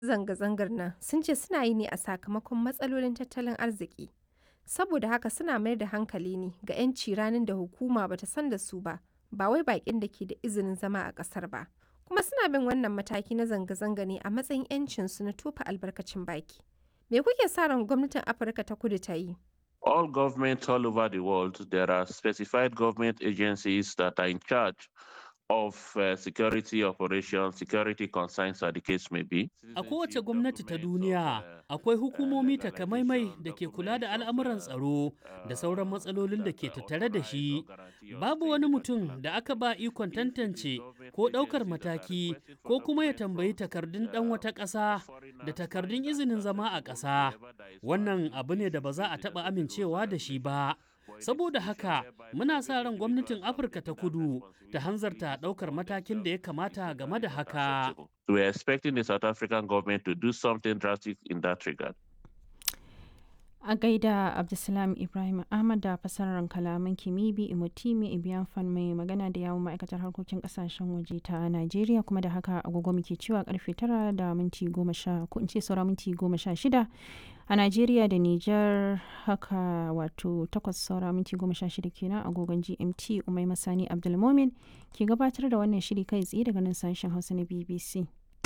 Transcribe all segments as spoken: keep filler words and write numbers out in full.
Zanga-zangar nan sun ce suna yi ne a sakamakon matsalolin tattalin arziki, saboda haka suna mayar da hankali ne ga 'yanci ranin da hukuma bata san da su ba, ba wai baƙin da ke da izinin zama a ƙasar ba. Kuma suna bin wannan mataki na zanga-zanga ne a matsayin 'yancinsu na tofa albarkacin baki. Me kuke sa ran gwamnatin Afirka ta Kudu ta yi? All governments all over the world, there are specified government agencies that are in charge of uh, security operations, security concerns, as the case may be. A kowace gwamnati ta duniya akwai hukumomi takamaimai da ke kula da al'amuran tsaro da sauran matsalolin da ke tattare da shi. Babu wani mutum da aka ba ikon tantance ko ɗaukar mataki ko kuma ya tambayi takardun ɗan wata ƙasa da takardun izinin zama a ƙasa. Wannan abu ne da ba za a taɓa amincewa da shi ba. Saboda haka muna sa ran gwamnatin Afirka ta Kudu ta hanzarta ɗaukar matakin da ya kamata game da haka. We are expecting the South African government to do something drastic in that regard. A gaida Abdulsalam Ibrahim Ahmad da fasarar kalaman Kimibi Imotimi Ibiyanfan mai magana da yawun ma'aikatar harkokin kasashen waje ta Najeriya, kuma da haka agogo muke cewa karfe tara da minti goma sha ko in ce saura minti goma sha shida a Najeriya da Nijar, haka wato takwas saura minti goma sha shida kenan agogon G M T. Umai Masani Abdulmomin ke gabatar da wannan shiri kai tsaye daga nan sashen Hausa na B B C.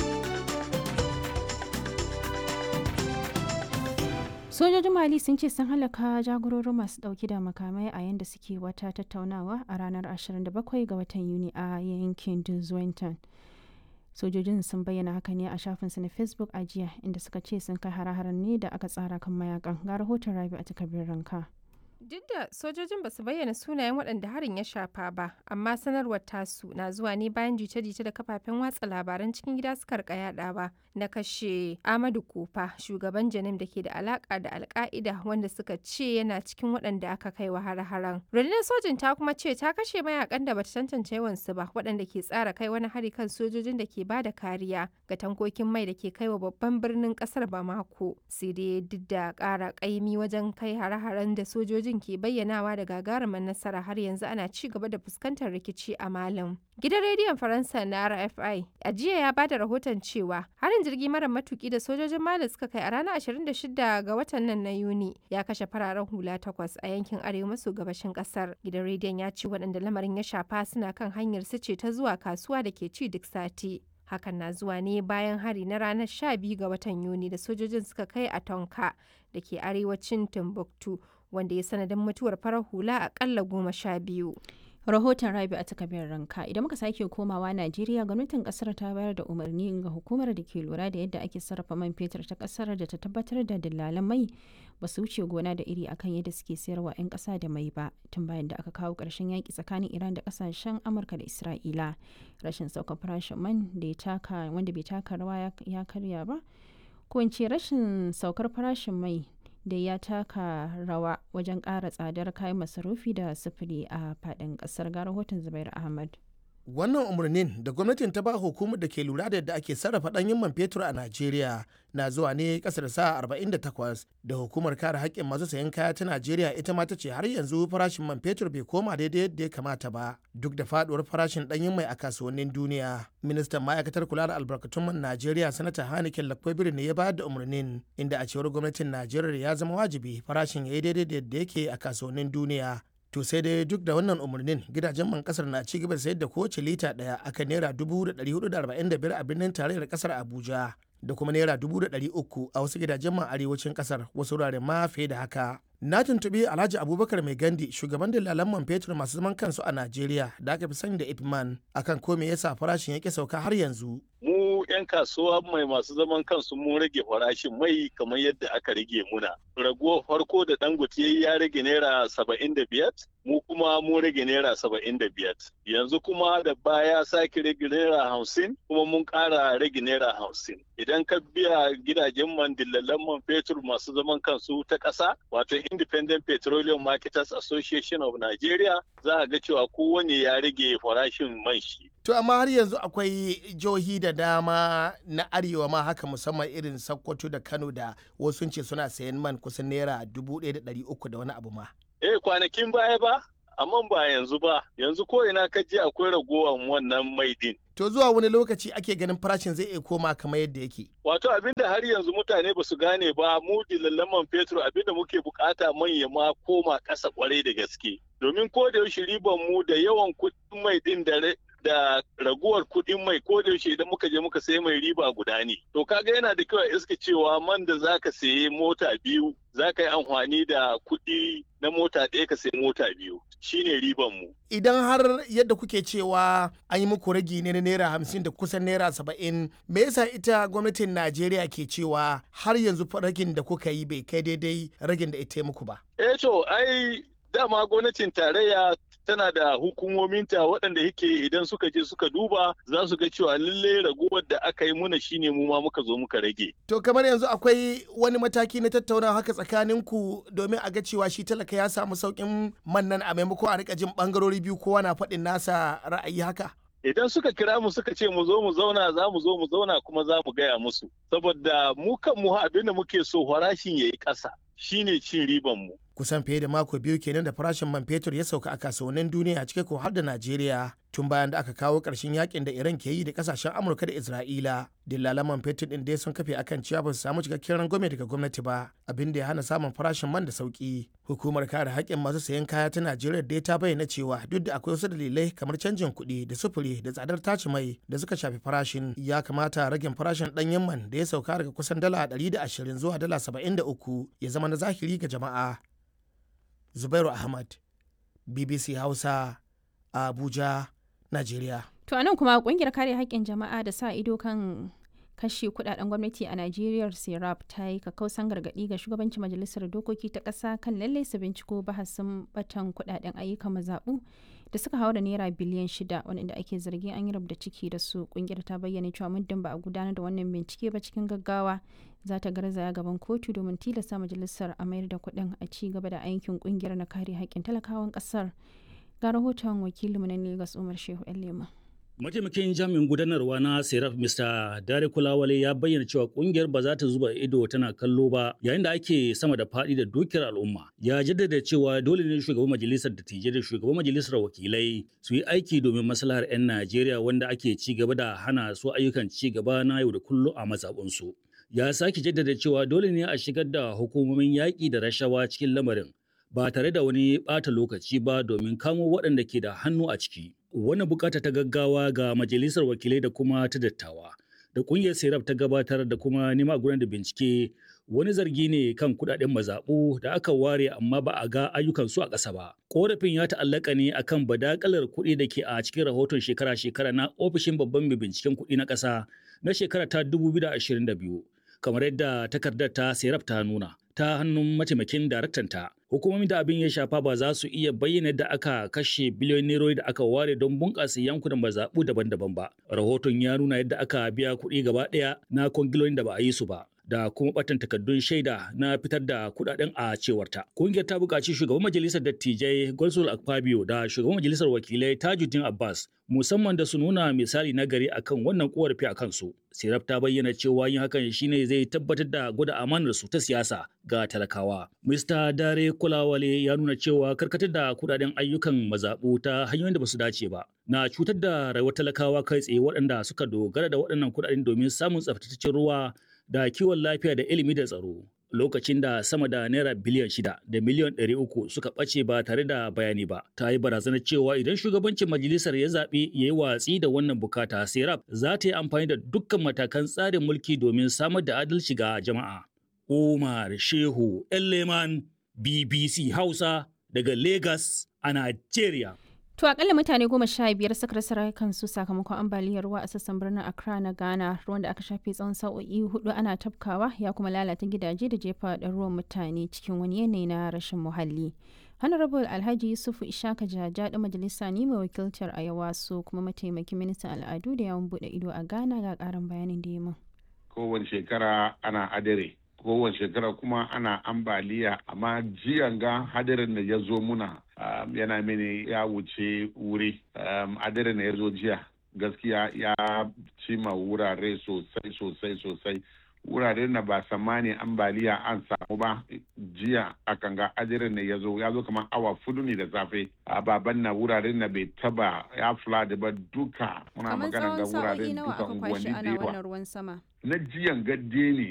Sojojin Mali sun ce sun halaka jagorori masu dauki da makamai a yayin da suke wata tattaunawa a ranar ashirin da bakwai ga watan Yuni a yankin Duzwentan. Sojojin sun bayyana haka ne a shafinsu na Facebook a jiya, inda suka ce sun kai hare-haren ne da aka tsara kan mayakan. Ga rahoton Rabi a takardar ranka. Duk da sojojin ba su bayyana sunayen waɗanda harin ya shafa ba, amma sanarwar tasu na zuwa ne bayan jita-jita da kafafen watsa labaran cikin gida suka rika yadawa na kashe Amadu Kofa, shugaban Janim da ke da alaka da Alka'ida, wanda suka ce yana cikin waɗanda aka kai wa har-haren. Rundunar sojin ta kuma ce ta kashe mayakan da bata tantance yawansu ba, waɗanda ke tsara kai wani hari kan sojojin da ke ba da kariya ga tankokin mai da ke kai wa babban birnin ƙasar Bamako. Sai dai duk da ƙara ƙaimi wajen kai hare-haren da sojojin ke bayyanawa da gagarumin nasara, har yanzu ana ci gaba da fuskantar rikici a Malin. Gidan rediyon Faransa na R F I a jiya ya bada rahoton cewa harin jirgi mara matuki da sojojin Mali suka kai a ranar ashirin da shida ga watan nan na Yuni ya kashe fararen hula takwas a yankin arewa maso gabashin kasar. Gidan rediyon ya ce waɗanda lamarin ya shafa suna kan hanyar su ce ta zuwa kasuwa da ke ci duk sati. Hakan na zuwa ne bayan hari na ranar sha biyu ga watan Yuni da sojojin suka kai a Tonka da ke arewacin Timbuktu, wanda ya sanadin mutuwar farar hula akalla goma sha biyu. Rahoton Rabi a takardar ranka. Idan muka sake komawa Najeriya, gwamnatin kasar ta bayar da umarni ga hukumar da ke lura da yadda ake sarrafa man fetur ta kasar da ta tabbatar da dillalan mai ba su wuce gona da iri akan yadda suke sayarwa 'yan kasa da mai ba, tun bayan da aka kawo ƙarshen yaƙi tsakanin Iran da kasashen Amurka da Isra'ila. Rashin saukar farashin man da ya taka wanda bai taka rawa ya karya ba, ko in ce rashin saukar farashin mai da ya taka rawa wajen ƙara tsadar kayan masarufi da sufuri a faɗin ƙasar. Ga rahoton Zubair Ahmad. Wannan umarnin da gwamnatin ta ba hukumar da ke lura da yadda ake sarrafa ɗanyen man fetur a Najeriya na zuwa ne ƙasar sa'a arba'in da takwas da hukumar kare haƙƙin masu sayan kaya ta Najeriya ita ma ta ce har yanzu farashin man fetur bai koma daidai yadda ya kamata ba duk da faɗuwar farashin ɗanyen mai a kasuwannin duniya. Ministan ma'aikatar kula da albarkatun man Najeriya Sanata Hanikin Lakwabiri ne ya bayar da umarnin, inda a cewar gwamnatin Najeriya ya zama wajibi farashin ya yi daidai da yadda yake a kasuwannin duniya. To sai dai duk da wannan umarnin, gidajen man kasar na ci gaba da sayar da kowace lita daya akan naira dubu da ɗari hudu da arba'in da biyar a birnin tarayyar kasar Abuja, da kuma naira dubu da ɗari uku a wasu gidajen man arewacin kasar, wasu wuraren ma fiye da haka. Na tuntuɓi Alhaji Abubakar Mai Gandi, shugaban dalalan man fetur masu zaman kansu a Najeriya da aka fi sani da Ipman, akan ko me yasa farashin yake sauka har yanzu. Mu 'yan kasuwa mai masu zaman kansu mun rage farashin mai kamar yadda aka rage muna. Raguwar farko da Dangote ya rage naira saba'in da biyar, mu kuma mun rage naira saba'in da biyar. Yanzu kuma da baya sake rage naira hamsin, kuma mun ƙara rage naira hamsin. Idan ka biya gidajen man dillalan man fetur masu zaman kansu ta ƙasa, wato Independent Petroleum Marketers Association of Nigeria, za a ga cewa kowane ya rage farashin man shi. To amma har yanzu akwai jihohi da dama na arewa ma haka, musamman irin Sokoto da Kano, da wasu ce suna sayan man kusan naira dubu ɗaya da ɗari uku da wani abu ma. Eh, kwanakin baya ba amma ba yanzu ba, yanzu ko ina ka je akwai ragowar wannan mai din. To zuwa wani lokaci ake ganin farashin zai iya koma kamar yadda yake? Wato abinda har yanzu mutane ba su gane ba, mu dillalan man fetur abinda muke bukata man ya ma koma ƙasa kwarai da gaske. Domin ko da yaushe riban mu da yawan kuɗin mai din da da raguwar kuɗin mai ko da yaushe idan muka je muka sayi mai riba guda ne. To kaga yana da kyau a iska cewa man da zaka sayi mota biyu zaka yi amfani da kuɗi na mota ɗaya ka sayi mota biyu. Shine riban mu. Idan har yadda kuke cewa an yi muku ragi ne na naira hamsin da kusan naira saba'in, me yasa ita gwamnatin Najeriya ke cewa har yanzu ragin da kuka yi bai kai daidai ragin da ita muku ba? Eh to ai dama gwamnatin tarayya tana da hukumominta waɗanda yake idan suka je suka duba za su ga cewa lalle raguwar da aka yi muna shine mu ma muka zo muka rage. To kamar yanzu akwai wani mataki na tattaunawa haka tsakaninku domin a ga cewa shi talaka ya samu sauƙin man nan a maimako a rika jin ɓangarori biyu kowa na faɗin nasa ra'ayi haka? Idan suka kira mu suka ce mu zo mu zauna za mu zo mu zauna kuma za mu gaya musu. Saboda mu kan mu abin da muke so farashin ya yi ƙasa shine cin riban mu. Kusan fiye da mako biyu kenan da farashin man fetur ya sauka a kasuwannin duniya cike ko har da Najeriya tun bayan da aka kawo ƙarshen yakin da Iran ke yi da kasashen Amurka da Isra'ila. Dillalan man fetur din dai sun kafe akan cewa ba su samu cikakken rangwame daga gwamnati ba, abin da ya hana samun farashin man da sauki. Hukumar kare haƙƙin masu sayan kaya ta Najeriya dai ta bayyana cewa duk da akwai wasu dalilai kamar canjin kuɗi da sufuri da tsadar tace mai da suka shafi farashin, ya kamata ragin farashin ɗanyen man da ya sauka daga kusan dala ɗari da ashirin zuwa dala saba'in da uku ya zama na zahiri ga jama'a. Zubairu Ahmad, B B C Hausa, Abuja, Najeriya. To anan kuma kungiyar kare haƙƙin jama'a da sa ido kan kashe kudaden gwamnati a Najeriya Serap ta yi kakkausan gargaɗi ga shugabancin majalisar dokoki ta ƙasa kan lalle su binciko bahasin batan kudaden ayyukan mazaɓu da suka haura naira biliyan shida wanda ake zargin an yi rubda ciki da su. Kungiyar ta bayyana cewa muddin ba a gudanar da wannan bincike ba cikin gaggawa za ta garzaya gaban kotu domin tilasta majalisar a mayar da kuɗin a ci gaba da aikin kungiyar na kare haƙƙin talakawan ƙasar. Ga rahoton wakilinmu na Lagos Umar Shehu Lema. Mataimakin jami'in gudanarwa na Serap Mister Dare Kulawale ya bayyana cewa kungiyar ba za ta zuba ido tana kallo ba yayin da ake sama da faɗi da dukiyar al'umma. Ya jaddada cewa dole ne shugaban majalisar dattijai da shugaban majalisar wakilai su yi aiki domin maslahar 'yan Najeriya wanda ake ci gaba da hana su ayyukan ci gaba na yau da kullum a mazaɓunsu. Ya sake jaddada cewa dole ne a shigar da hukumomin yaƙi da rashawa cikin lamarin ba tare da wani ɓata lokaci ba domin kamo waɗanda ke da hannu a ciki. Wannan bukata ta gaggawa ga majalisar wakilai da kuma ta dattawa da kungiyar Serap ta gabatar da kuma nema gudanar da bincike wani zargi ne kan kudaden mazaɓu da aka ware amma ba a ga ayyukan su a ƙasa ba. Korafin ya ta'allaka ne akan badakalar kuɗi da ke a cikin rahoton shekara-shekara na ofishin babban mai binciken kuɗi na ƙasa na shekara ta dubu biyu da ashirin da biyu kamar yadda takardar ta Serap ta nuna ta hannun mataimakin daraktanta. Hukumomin da abin ya shafa ba za su iya bayyana da aka kashe biliyon nerori da aka ware don bunƙasa yankunan mazaɓu daban-daban ba. Rahoton ya nuna yadda aka biya kuɗi gaba ɗaya na kwangilolin da ba a yi su ba, da kuma ɓatan takardun shaida na fitar da kuɗaɗen a cewarta. Ƙungiyar ta buƙaci shugaban majalisar dattijai Godswill Akpabio da shugaban majalisar wakilai Tajuddin Abbas musamman da su nuna misali na gari akan wannan korafi a kansu. Serap ta bayyana cewa yin hakan shine zai tabbatar da gwada amanar su ta siyasa ga talakawa. Mister Dare Kulawale ya nuna cewa karkatar da kudaden ayyukan mazaɓu ta hanyoyin da ba su dace ba na cutar da rayuwar talakawa kai tsaye waɗanda suka dogara da waɗannan kudaden domin samun tsaftataccen ruwa da kiwon lafiya da ilimi da tsaro. Lokacin da sama da naira biliyan shida da miliyan ɗari uku suka ɓace ba tare da bayani ba, ta yi barazanar cewa idan shugabancin majalisar ya zaɓi ya yi watsi da wannan bukata, Serap za ta yi amfani da dukkan matakan tsarin mulki domin samar da adalci ga jama'a. Umar Shehu Leman, B B C Hausa daga Lagos a Najeriya. To akalla mutane goma sha biyar suka rasa rayukansu sakamakon ambaliyar ruwa a sassan birnin Accra na Ghana, ruwan da aka shafe tsawon sa'o'i hudu ana tafkawa ya kuma lalata gidaje da jefa ɗaruruwan mutane cikin wani yanayi na rashin muhalli. Honorable Alhaji Yusufu Ishaka Jaja da majalisa ne mai wakiltar Ayawaso kuma mataimakin ministan al'adu da yawon bude ido a Ghana ga karin bayanin da ya min. Kowace shekara ana adare. Kowace shekara kuma ana ambaliya, amma jiyan ga hadarin da ya zo muna um, yana mini ya wuce wuri. Um, hadarin da ya zo jiya gaskiya ya cima wurare sosai sosai sosai wuraren da ba tsammani ambaliya an samu ba jiya akan ga adirin ne ya zo ya zo kamar awa fudu ne da safe a baban na wuraren da bai taba ya flood ba duka muna magana ga wuraren duka unguwanni da yawa ruwan sama na jiyan gadde ne